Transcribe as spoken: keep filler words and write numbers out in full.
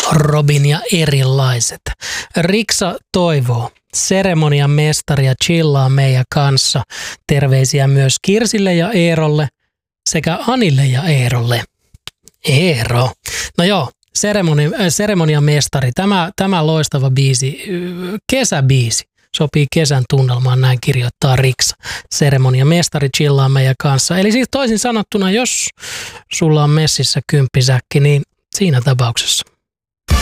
Robin ja erilaiset. Riksa toivoo. Seremonian mestaria chillaa meidän kanssa. Terveisiä myös Kirsille ja Eerolle sekä Anille ja Eerolle. Eero. No joo, seremoni, äh, seremonian mestari. Tämä, tämä loistava biisi, äh, kesäbiisi. Sopii kesän tunnelmaan, näin kirjoittaa Riksa. Seremonian mestari chillaa meidän kanssa. Eli siis toisin sanottuna, jos sulla on messissä kymppisäkki, niin siinä tapauksessa